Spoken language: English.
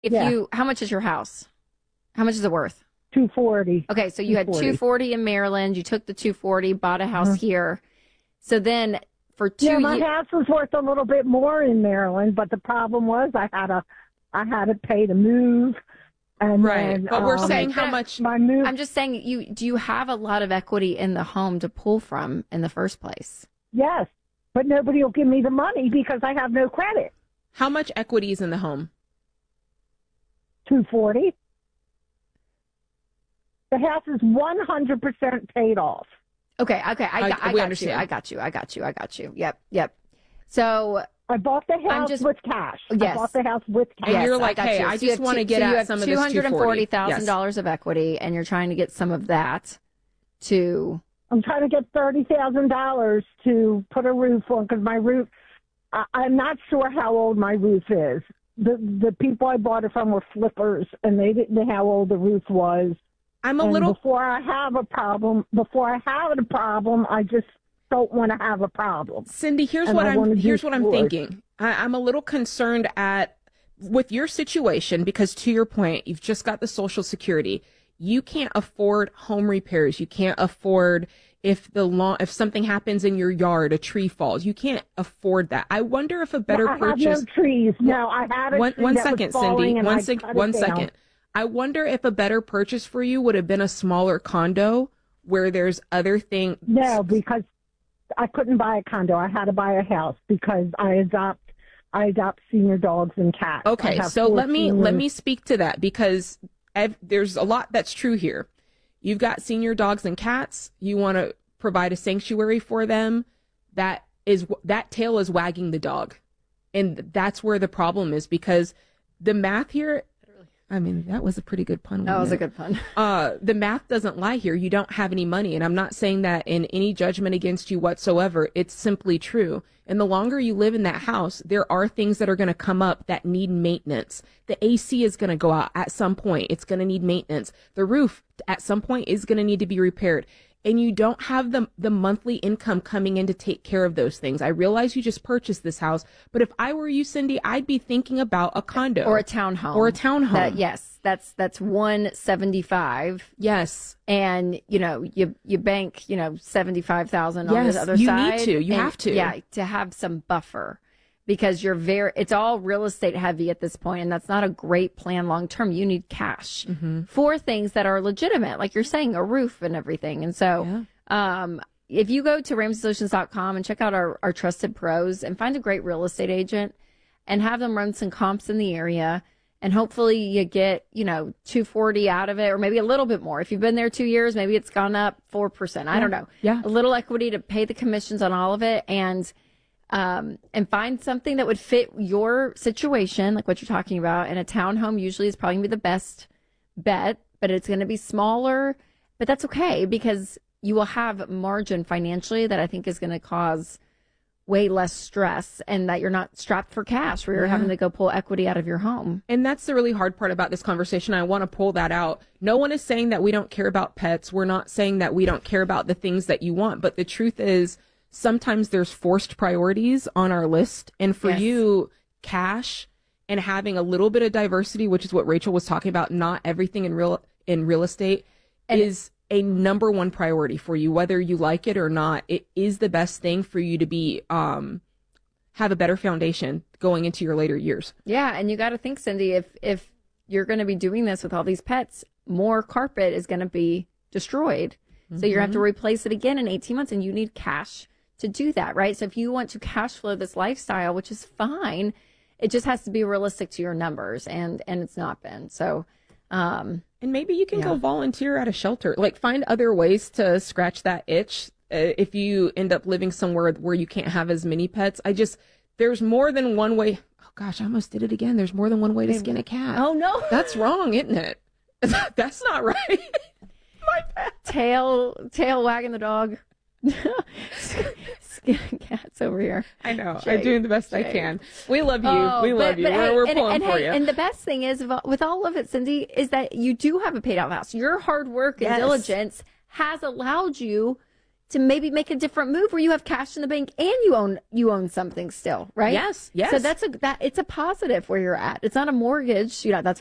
How much is your house? How much is it worth? 240. Okay, so you had 240 in Maryland. You took the 240, bought a house here. So then for 2 years... Yeah, my house was worth a little bit more in Maryland, but the problem was I had to pay to move. And right, then, but we're saying how much... I'm just saying, do you have a lot of equity in the home to pull from in the first place? Yes, but nobody will give me the money because I have no credit. How much equity is in the home? 240. The house is 100% paid off. Okay. I got you. Yep. So I bought the house with cash. Yes. I bought the house with cash. And you're like, hey, I just want to get at some of this $240,000 of equity, and you're trying to get some of that to... I'm trying to get $30,000 to put a roof on, because my roof, I'm not sure how old my roof is. The people I bought it from were flippers, and they didn't know how old the roof was. Before I have a problem, I just don't want to have a problem. Cindy, here's what I'm thinking. I'm a little concerned with your situation, because to your point, you've just got the Social Security. You can't afford home repairs. You can't afford if something happens in your yard, a tree falls. You can't afford that. I wonder if a better purchase. I have no trees. No, I had a tree one that second, was falling, Cindy. and One second. I wonder if a better purchase for you would have been a smaller condo where there's other things. No, because I couldn't buy a condo. I had to buy a house because I adopt senior dogs and cats. Okay, so let me speak to that, because there's a lot that's true here. You've got senior dogs and cats. You want to provide a sanctuary for them. That tail is wagging the dog, and that's where the problem is, because the math here. I mean, that was a pretty good pun. That was a good pun. The math doesn't lie here. You don't have any money. And I'm not saying that in any judgment against you whatsoever. It's simply true. And the longer you live in that house, there are things that are going to come up that need maintenance. The AC is going to go out at some point. It's going to need maintenance. The roof at some point is going to need to be repaired. And you don't have the monthly income coming in to take care of those things. I realize you just purchased this house, but if I were you, Cindy, I'd be thinking about a condo or a townhome. Yes, that's 175. Yes, and you bank $75,000 on the other side. You have to to have some buffer. Because it's all real estate heavy at this point, and that's not a great plan long term. You need cash for things that are legitimate, like you're saying, a roof and everything. And so, if you go to RamseySolutions.com and check out our trusted pros and find a great real estate agent and have them run some comps in the area, and hopefully you get 240 out of it, or maybe a little bit more. If you've been there 2 years, maybe it's gone up 4%. I don't know. Yeah, a little equity to pay the commissions on all of it, and find something that would fit your situation, like what you're talking about. And a townhome usually is probably going to be the best bet, but it's going to be smaller. But that's okay, because you will have margin financially that I think is going to cause way less stress, and that you're not strapped for cash where you're having to go pull equity out of your home. And that's the really hard part about this conversation. I want to pull that out. No one is saying that we don't care about pets. We're not saying that we don't care about the things that you want. But the truth is, sometimes there's forced priorities on our list. And for you, cash and having a little bit of diversity, which is what Rachel was talking about, not everything in real estate, is a number one priority for you, whether you like it or not. It is the best thing for you to be have a better foundation going into your later years. Yeah, and you got to think, Cindy, if you're going to be doing this with all these pets, more carpet is going to be destroyed. So you're going to have to replace it again in 18 months, and you need cash to do that, right? So if you want to cash flow this lifestyle, which is fine, it just has to be realistic to your numbers, and it's not been. So, and maybe you can go volunteer at a shelter, like find other ways to scratch that itch. If you end up living somewhere where you can't have as many pets, there's more than one way. Oh gosh, I almost did it again. There's more than one way to skin a cat. Oh no, that's wrong, isn't it? That's not right. My bad. Tail wagging the dog. Skinning cats over here. I know. I'm doing the best I can. We love you. We love you. We're pulling for you. And the best thing is, with all of it, Cindy, is that you do have a paid out house. Your hard work and diligence has allowed you to maybe make a different move where you have cash in the bank and you own something still, right? Yes. So it's a positive where you're at. It's not a mortgage. That's